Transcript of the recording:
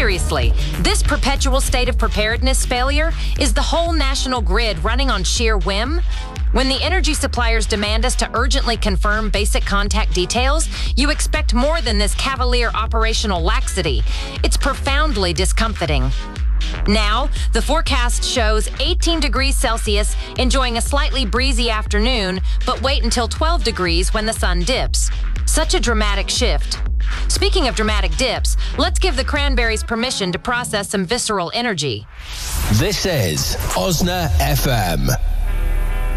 Seriously, this perpetual state of preparedness failure is the whole national grid running on sheer whim? When the energy suppliers demand us to urgently confirm basic contact details, you expect more than this cavalier operational laxity. It's profoundly discomfiting. Now, the forecast shows 18 degrees Celsius, enjoying a slightly breezy afternoon, but wait until 12 degrees when the sun dips. Such a dramatic shift. Speaking of dramatic dips, let's give the cranberries permission to process some visceral energy. This is OSNA FM.